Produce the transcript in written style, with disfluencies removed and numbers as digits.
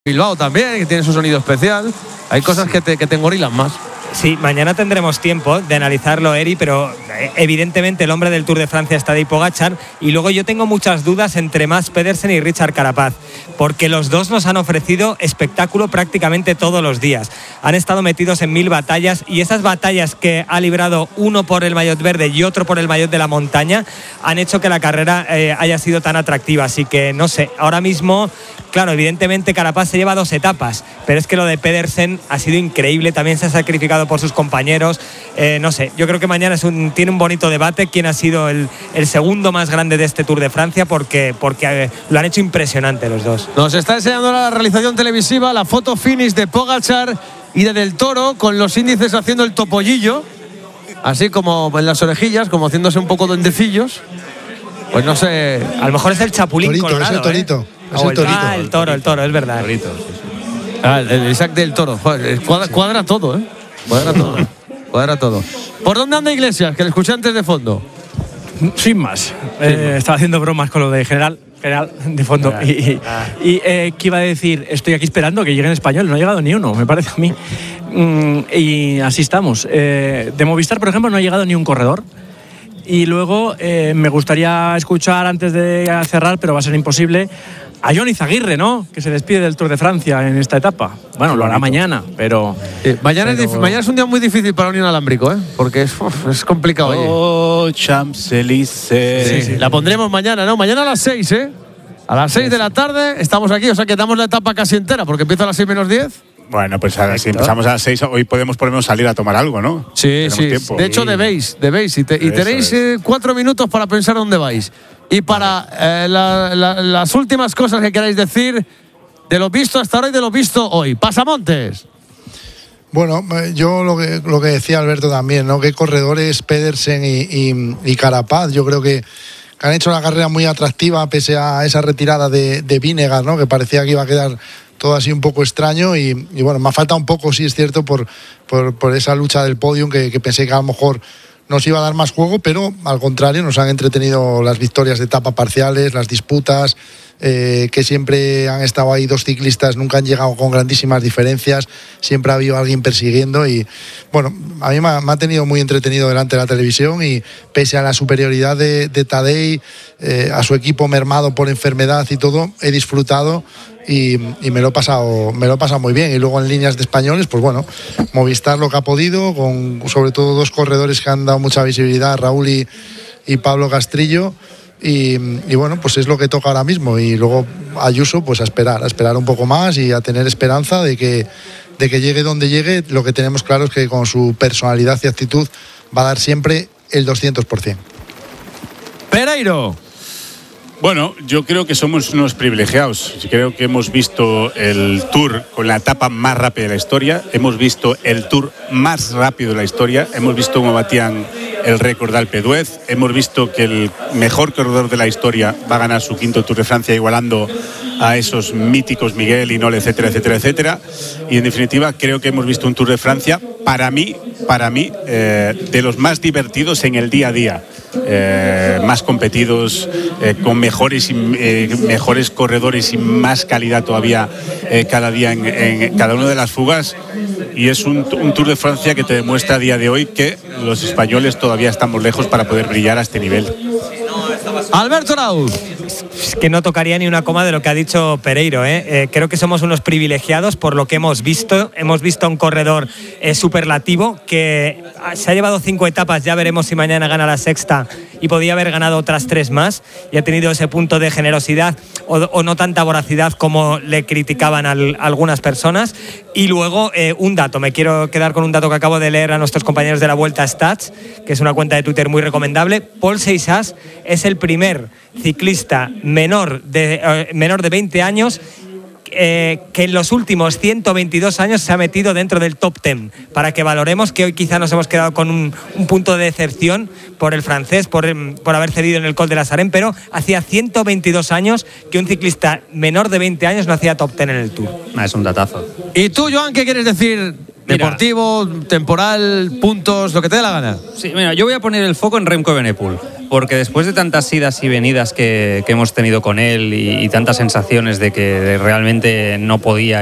Bilbao también, que tiene su sonido especial. Hay cosas que te engorilan más. Sí, mañana tendremos tiempo de analizarlo, Eri, pero evidentemente el hombre del Tour de Francia está Tadej Pogačar, y luego yo tengo muchas dudas entre Mads Pedersen y Richard Carapaz, porque los dos nos han ofrecido espectáculo prácticamente todos los días. Han estado metidos en 1000 batallas, y esas batallas que ha librado uno por el maillot verde y otro por el maillot de la montaña han hecho que la carrera haya sido tan atractiva. Así que no sé, ahora mismo, claro, evidentemente Carapaz se lleva 2 etapas, pero es que lo de Pedersen ha sido increíble, también se ha sacrificado por sus compañeros. No sé, yo creo que mañana tiene un bonito debate quién ha sido el segundo más grande de este Tour de Francia, porque lo han hecho impresionante los dos. Nos está enseñando la realización televisiva la foto finish de Pogačar y de Del Toro, con los índices haciendo el topollillo, así como en las orejillas, como haciéndose un poco duendecillos. Pues no sé, a lo mejor es el chapulín torito, colorado. Es el torito. Es el torito. El toro, es verdad. Torito, sí. El Isaac Del Toro. Joder, cuadra todo, ¿eh? Cuadra todo. ¿Por dónde anda Iglesias? Que le escuché antes de fondo. Sin más. Estaba haciendo bromas con lo de general de fondo. ¿Qué iba a decir? Estoy aquí esperando que llegue en español. No ha llegado ni uno, me parece a mí. Y así estamos. De Movistar, por ejemplo, no ha llegado ni un corredor. Y luego me gustaría escuchar, antes de cerrar, pero va a ser imposible, a Joan Izaguirre, ¿no? Que se despide del Tour de Francia en esta etapa. Bueno, lo hará mañana, pero... Mañana es un día muy difícil para Unión Alámbrico, ¿eh? Porque es complicado. Oh, Champs-Élysées. Sí. La pondremos mañana, ¿no? Mañana a las 6, ¿eh? A las 6 de la tarde estamos aquí, o sea que damos la etapa casi entera, porque empieza a las 6 menos 10. Bueno, pues ahora si empezamos a las 6, hoy podemos por lo menos salir a tomar algo, ¿no? Sí, sí. Tiempo. De hecho, debéis. Y tenéis 4 minutos para pensar dónde vais. Y para las últimas cosas que queráis decir de lo visto hasta ahora y de lo visto hoy. Pasamontes. Bueno, yo lo que decía Alberto también, ¿no? Que corredores Pedersen y Carapaz, yo creo que han hecho la carrera muy atractiva pese a esa retirada de Vinegar, ¿no? Que parecía que iba a quedar todo así un poco extraño y bueno, me ha faltado un poco, sí es cierto, por esa lucha del podium que pensé que a lo mejor nos iba a dar más juego, pero al contrario nos han entretenido las victorias de etapa parciales, las disputas, que siempre han estado ahí 2 ciclistas, nunca han llegado con grandísimas diferencias, siempre ha habido alguien persiguiendo y bueno, a mí me ha tenido muy entretenido delante de la televisión y pese a la superioridad de Tadej, a su equipo mermado por enfermedad y todo, he disfrutado y me lo he pasado muy bien. Y luego en líneas de españoles, pues bueno, Movistar lo que ha podido, con sobre todo 2 corredores que han dado mucha visibilidad, Raúl y Pablo Castrillo. Y bueno, pues es lo que toca ahora mismo. Y luego Ayuso, pues a esperar un poco más y a tener esperanza de que llegue donde llegue. Lo que tenemos claro es que con su personalidad y actitud va a dar siempre el 200%. Pereiro. Bueno, yo creo que somos unos privilegiados. Creo que hemos visto el Tour con la etapa más rápida de la historia. Hemos visto el Tour más rápido de la historia. Hemos visto cómo batían el récord de Alpe d'Huez. Hemos visto que el mejor corredor de la historia va a ganar su 5º Tour de Francia, igualando a esos míticos Miguel, Hinault, etcétera, etcétera, etcétera. Y en definitiva creo que hemos visto un Tour de Francia, para mí, de los más divertidos en el día a día. Más competidos, con mejores corredores y más calidad todavía cada día en cada una de las fugas, y es un Tour de Francia que te demuestra a día de hoy que los españoles todavía estamos lejos para poder brillar a este nivel. Alberto Arauz. Es que no tocaría ni una coma de lo que ha dicho Pereiro, ¿eh? Creo que somos unos privilegiados por lo que hemos visto. Hemos visto a un corredor superlativo que se ha llevado 5 etapas, ya veremos si mañana gana la 6ª y podía haber ganado otras 3 más, y ha tenido ese punto de generosidad o no tanta voracidad como le criticaban algunas personas. Y luego un dato, me quiero quedar con un dato que acabo de leer a nuestros compañeros de la Vuelta Stats, que es una cuenta de Twitter muy recomendable. Paul Seixas es el primer ciclista menor de 20 años que en los últimos 122 años se ha metido dentro del top 10, para que valoremos que hoy quizá nos hemos quedado con un punto de decepción por el francés, por haber cedido en el Col de la Sarenne, pero hacía 122 años que un ciclista menor de 20 años no hacía top 10 en el Tour. Es un datazo. ¿Y tú, Joan, qué quieres decir? Deportivo, temporal, puntos, lo que te dé la gana. Sí, mira, yo voy a poner el foco en Remco Evenepoel. porque después de tantas idas y venidas que hemos tenido con él y tantas sensaciones de que realmente no podía